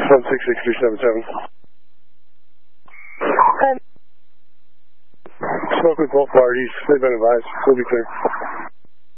166-377. Smoke with both parties. They've been advised. We'll be clear.